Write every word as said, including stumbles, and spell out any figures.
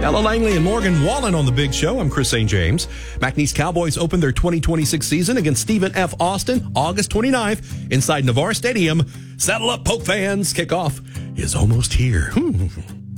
Ella Langley and Morgan Wallen on The Big Show. I'm Chris Saint James. McNeese Cowboys open their twenty twenty-six season against Stephen F. Austin August twenty-ninth inside Navarre Stadium. Saddle up, Poke fans. Kickoff is almost here. Hmm.